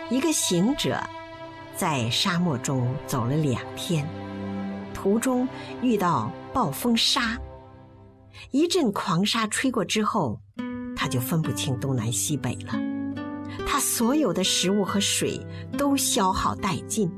一个行者在沙漠中走了2天，途中遇到暴风沙，一阵狂沙吹过之后，他就分不清东南西北了。他所有的食物和水都消耗殆尽。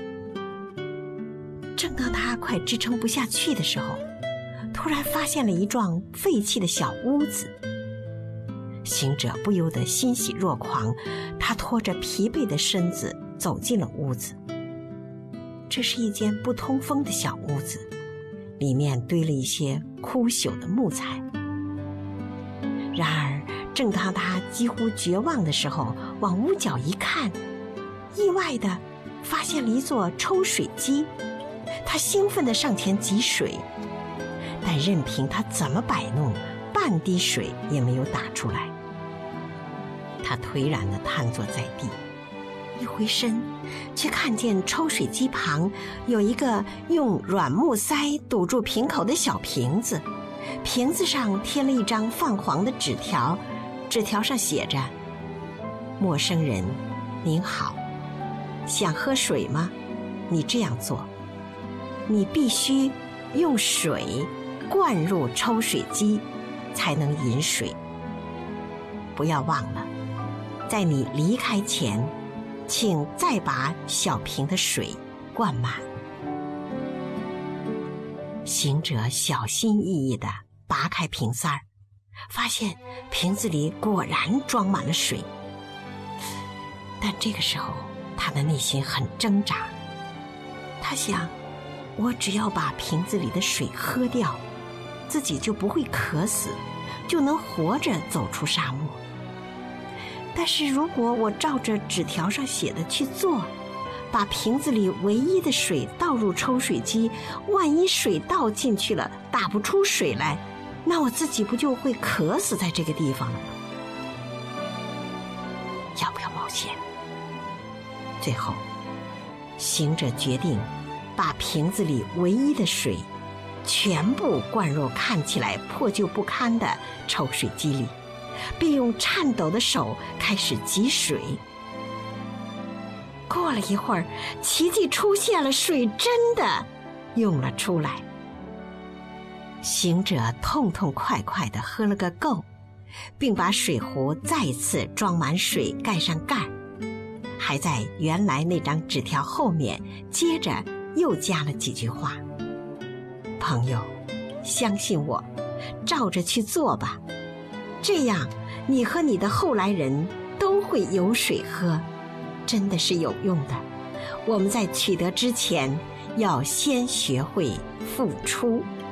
正当他快支撑不下去的时候，突然发现了一幢废弃的小屋子。行者不由得欣喜若狂，他拖着疲惫的身子走进了屋子。这是一间不通风的小屋子，里面堆了一些枯朽的木材。然而正当他几乎绝望的时候，往屋角一看，意外地发现了一座抽水机。他兴奋地上前汲水，但任凭他怎么摆弄，半滴水也没有打出来。他颓然地瘫坐在地，一回身却看见抽水机旁有一个用软木塞堵住瓶口的小瓶子，瓶子上贴了一张泛黄的纸条，纸条上写着：陌生人您好，想喝水吗？你这样做，你必须用水灌入抽水机才能饮水。不要忘了，在你离开前，请再把小瓶的水灌满。行者小心翼翼地拔开瓶塞儿，发现瓶子里果然装满了水。但这个时候他的内心很挣扎，他想，我只要把瓶子里的水喝掉，自己就不会渴死，就能活着走出沙漠。但是如果我照着纸条上写的去做，把瓶子里唯一的水倒入抽水机，万一水倒进去了，打不出水来，那我自己不就会渴死在这个地方了吗？要不要冒险？最后，行者决定把瓶子里唯一的水全部灌入看起来破旧不堪的抽水机里，并用颤抖的手开始汲水。过了一会儿，奇迹出现了，水真的涌了出来。行者痛痛快快地喝了个够，并把水壶再次装满水，盖上盖，还在原来那张纸条后面接着又加了几句话：朋友，相信我，照着去做吧，这样你和你的后来人都会有水喝，真的是有用的。我们在取得之前，要先学会付出。